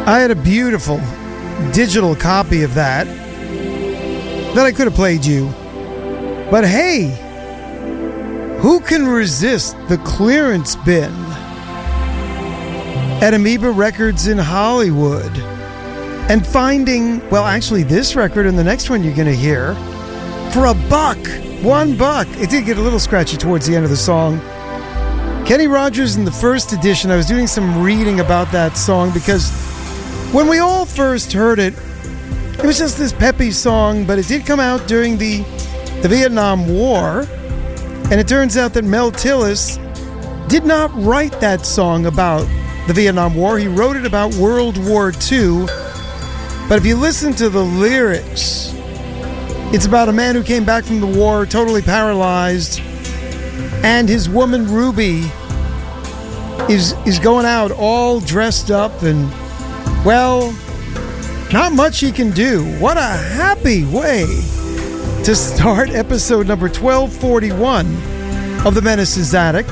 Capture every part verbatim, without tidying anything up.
I had a beautiful digital copy of that that I could have played you. But hey, who can resist the clearance bin at Amoeba Records in Hollywood and finding, well, actually this record and the next one you're going to hear for a buck, one buck. It did get a little scratchy towards the end of the song. Kenny Rogers in the first edition. I was doing some reading about that song because when we all first heard it, it was just this peppy song, but it did come out during the, the Vietnam War. And it turns out that Mel Tillis did not write that song about the Vietnam War. He wrote it about World War Two. But if you listen to the lyrics, it's about a man who came back from the war totally paralyzed, and his woman Ruby is is going out all dressed up, and, well, not much he can do. What a happy way to start episode number twelve forty-one of The Menace's Attic.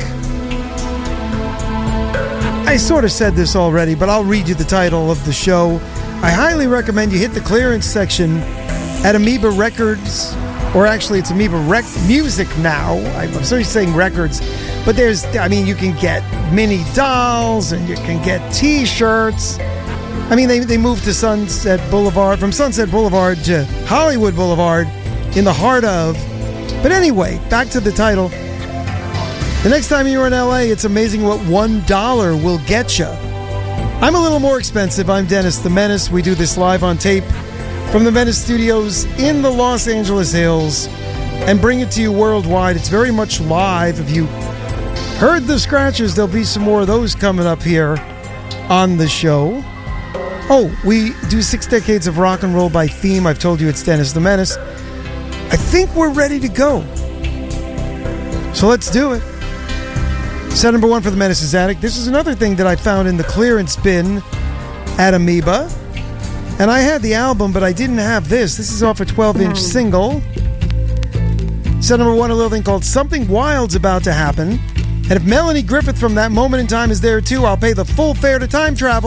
I sort of said this already, but I'll read you the title of the show. I highly recommend you hit the clearance section at Amoeba Records, or actually it's Amoeba Rec- Music now. I'm sorry saying records, but there's, I mean, you can get mini dolls and you can get t-shirts. I mean, they, they moved to Sunset Boulevard, from Sunset Boulevard to Hollywood Boulevard in the heart of. But anyway, back to the title. The next time you're in L A, it's amazing what one dollar will get you. I'm a little more expensive. I'm Dennis the Menace. We do this live on tape from the Menace Studios in the Los Angeles Hills and bring it to you worldwide. It's very much live. If you heard the scratches, there'll be some more of those coming up here on the show. Oh, we do Six Decades of Rock and Roll by theme. I've told you it's Dennis the Menace. I think we're ready to go. So let's do it. Set number one for The Menace's Attic. This is another thing that I found in the clearance bin at Amoeba. And I had the album, but I didn't have this. This is off a twelve-inch single. Set number one, a little thing called Something Wild's About to Happen. And if Melanie Griffith from That Moment in Time is there too, I'll pay the full fare to time travel.